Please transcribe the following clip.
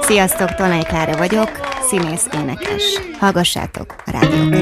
Sziasztok, Tolnai Klára vagyok, színész, énekes. Hallgassátok a rádiót.